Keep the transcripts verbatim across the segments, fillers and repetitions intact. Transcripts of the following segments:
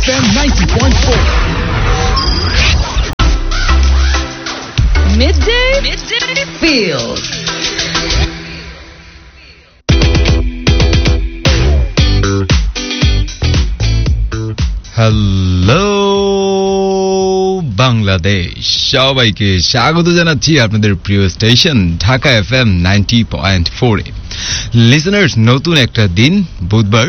ninety point four. Midday, midday feels. Hello Bangladesh, সবাইকে স্বাগত জানাচ্ছি আপনাদের প্রিয় station Dhaka FM ninety point four এ। লিসেনার্স, নতুন একটা দিন, বুধবার,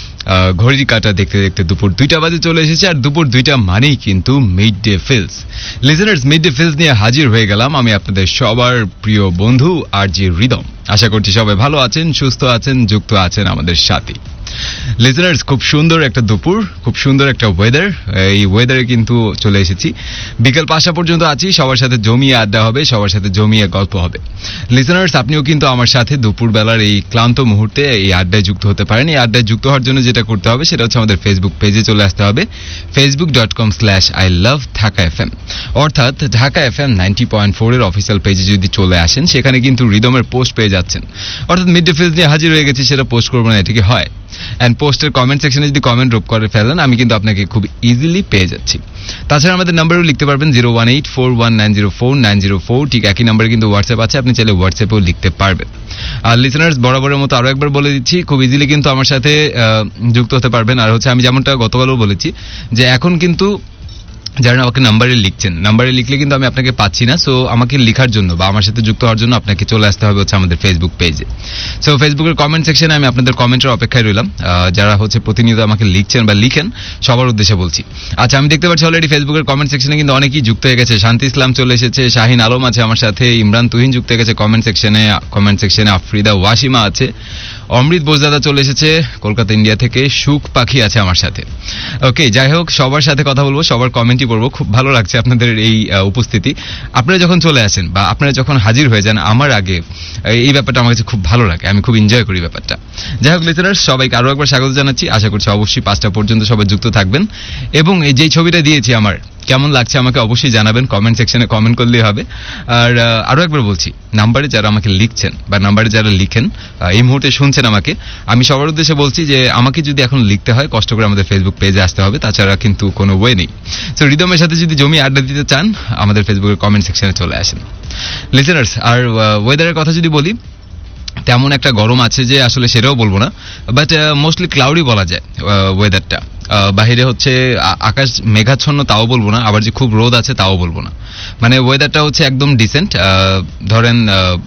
ঘড়ির কাঁটা দেখতে দেখতে দুপুর দুইটা বাজে চলে এসেছে, আর দুপুর দুইটা মানেই কিন্তু mid day feels. Listeners, mid day feels নিয়ে হাজির হয়ে গেলাম আমি, আপনাদের সবার প্রিয় বন্ধু আর জি রিদম। আশা করছি সবাই ভালো আছেন, সুস্থ আছেন, যুক্ত আছেন আমাদের সাথে। লিসেনার্স, খুব সুন্দর একটা দুপুর, খুব সুন্দর একটা ওয়েদার। এই ওয়েদারে কিন্তু চলে এসেছি, বিকেল পাঁচটা পর্যন্ত আছি, সবার সাথে জমিয়ে আড্ডা হবে, সবার সাথে জমিয়ে গল্প হবে। লিসেনার্স, আপনিও কিন্তু আমার সাথে দুপুর বেলার এই ক্লান্ত মুহূর্তে এই আড্ডায় যুক্ত হতে পারেন। এই আড্ডায় যুক্ত হওয়ার জন্য যেটা করতে হবে সেটা হচ্ছে আমাদের ফেসবুক পেজে চলে আসতে হবে, Facebook dot com slash I love Dhaka F M, অর্থাৎ Dhaka F M ninety point four এর অফিসিয়াল পেজে যদি চলে আসেন, সেখানে কিন্তু রিদমের পোস্ট পেয়ে যাচ্ছেন। অর্থাৎ মিড ডে ফিলস নিয়ে হাজির হয়ে গেছি, সেটা পোস্ট করবো না, এটা কি হয়? অ্যান্ড পোস্টের কমেন্ট সেকশনে যদি কমেন্ট ড্রপ করে ফেলেন, আমি কিন্তু আপনাকে খুব ইজিলি পেয়ে যাচ্ছি। তাছাড়া আমাদের নাম্বারও লিখতে পারবেন, zero one eight four one nine zero four nine zero four. ঠিক একই নাম্বারে কিন্তু হোয়াটসঅ্যাপ আছে, আপনি চাইলে হোয়াটসঅ্যাপেও লিখতে পারবেন। আর লিসেনার্স, বরাবরের মতো আরো একবার বলে দিচ্ছি, খুব ইজিলি কিন্তু আমার সাথে যুক্ত হতে পারবেন। আর হচ্ছে আমি যেমনটা গতকালও বলেছি যে এখন কিন্তু যারা আমাকে নাম্বারে লিখছেন, নাম্বারে লিখলে কিন্তু আমি আপনাকে পাচ্ছি না। সো আমাকে লেখার জন্য বা আমার সাথে যুক্ত হওয়ার জন্য আপনাকে চলে আসতে হবে হচ্ছে আমাদের ফেসবুক পেজে। সো ফেসবুকের কমেন্ট সেকশনে আমি আপনাদের কমেন্টের অপেক্ষায় রইলাম। যারা হচ্ছে প্রতিনিয়ত আমাকে লিখছেন বা লিখেন, সবার উদ্দেশ্যে বলছি। আচ্ছা, আমি দেখতে পাচ্ছি অলরেডি ফেসবুকের কমেন্ট সেকশনে কিন্তু অনেকেই যুক্ত হয়ে গেছে। শান্তি ইসলাম চলে এসেছে, শাহিন আলম আছে আমার সাথে, ইমরান তুহিন যুক্ত হয়ে গেছে কমেন্ট সেকশনে। কমেন্ট সেকশনে আফ্রিদা ওয়াসিমা আছে, অমৃত বোসদাদা চলে এসেছে কলকাতা ইন্ডিয়া থেকে, সুখ পাখি আছে আমার সাথে। ওকে, যাই হোক, সবার সাথে কথা বলবো, সবার কমেন্টই পড়বো। খুব ভালো লাগছে আপনাদের এই উপস্থিতি। আপনারা যখন চলে আসেন বা আপনারা যখন হাজির হয়ে যান আমার আগে, এই ব্যাপারটা আমার কাছে খুব ভালো লাগে, আমি খুব এনজয় করি ব্যাপারটা। যাই হোক লিসেনার্স, সবাইকে আরো একবার স্বাগত জানাচ্ছি। আশা করছি অবশ্যই পাঁচটা পর্যন্ত সবাই যুক্ত থাকবেন, এবং এই যেই ছবিটা দিয়েছি আমার কেমন লাগছে আমাকে অবশ্যই জানাবেন, কমেন্ট সেকশনে কমেন্ট করলেই হবে। আর আরো একবার বলছি, নাম্বারে যারা আমাকে লিখছেন বা নাম্বারে যারা লিখেন, এই মুহূর্তে শুনছেন আমাকে, আমি সবার উদ্দেশ্যে বলছি যে আমাকে যদি এখন লিখতে হয়, কষ্ট করে আমাদের ফেসবুক পেজে আসতে হবে, তাছাড়া কিন্তু কোনো ওয়ে নেই। সো রিদমের সাথে যদি জমি আড্ডা দিতে চান, আমাদের ফেসবুকের কমেন্ট সেকশনে চলে আসেন লিসেনার্স। আর ওয়েদারের কথা যদি বলি, তেমন একটা গরম আছে যে আসলে সেটাও বলবো না, বাট মোস্টলি ক্লাউডি বলা যায় ওয়েদারটা। বাহিরে হচ্ছে আকাশ মেঘাচ্ছন্ন, তাও বলবো না, আবার যে খুব রোদ আছে তাও বলবো না। মানে ওয়েদারটা হচ্ছে একদম ডিসেন্ট। ধরেন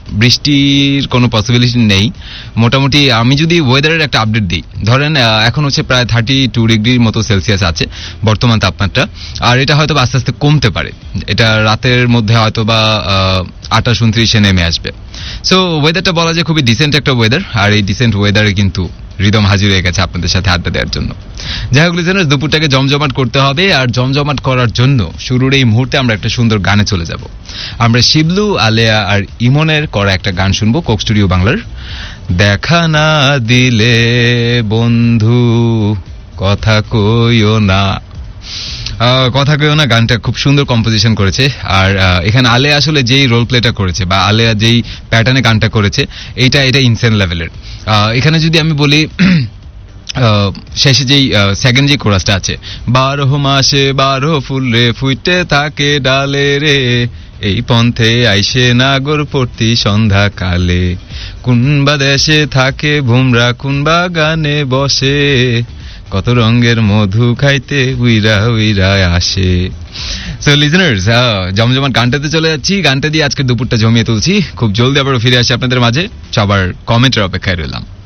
বৃষ্টির কোনো পসিবিলিটি নেই মোটামুটি। আমি যদি ওয়েদারের একটা আপডেট দিই, ধরেন এখন হচ্ছে প্রায় থার্টি টু ডিগ্রির মতো সেলসিয়াস আছে বর্তমান তাপমাত্রা, আর এটা হয়তো আস্তে আস্তে কমতে পারে, এটা রাতের মধ্যে হয়তো বা আঠাশ উনত্রিশে নেমে আসবে। সো ওয়েদারটা বলা যায় খুবই ডিসেন্ট একটা ওয়েদার, আর এই ডিসেন্ট ওয়েদারে কিন্তু রিদম হাজির হয়ে গেছে আপনাদের সাথে আড্ডা দেওয়ার জন্য। যাই হোক লিসেনার্স, দুপুরটাকে জমজমাট করতে হবে, আর জমজমাট করার জন্য শুরুর এই মুহূর্তে আমরা একটা সুন্দর গানে চলে যাব। আমরা শিবলু, আলেয়া আর ইমনের করা একটা গান শুনবো, কোক স্টুডিও বাংলার দেখা না দিলে বন্ধু কথা কইও না। কথা কেউ না গানটা খুব সুন্দর কম্পোজিশন করেছে, আর এখানে আলেয়া আসলে যেই রোল প্লেটা করেছে বা আলেয়া যেই প্যাটার্নে গানটা করেছে, এইটা এটা ইনসেন লেভেলের। এখানে যদি আমি বলি, শেষে যেই সেকেন্ড যে কোরাসটা আছে, বারো মাসে বারো ফুল রে ফুইটে থাকে ডালে রে, এই পন্থে আইসে নাগর প্রতি সন্ধ্যা কালে, কুনবা দেশে থাকে ভুমরা, কুনবা গানে বসে, কত রঙের মধু খাইতে উইরা উইরা আসে। সো লিসেনার্স, জমজমাট গানটাতে চলে যাচ্ছি, গানটা দিয়ে আজকে দুপুরটা জমিয়ে তুলছি। খুব জলদি আবার ফিরে আসি আপনাদের মাঝে, সবার কমেন্টের অপেক্ষায় রইলাম।